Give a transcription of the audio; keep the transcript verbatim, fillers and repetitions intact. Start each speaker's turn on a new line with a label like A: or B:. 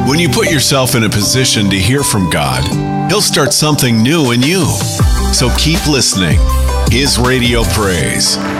A: When you put yourself in a position to hear from God, He'll start something new in you. So keep listening. His Radio Praise.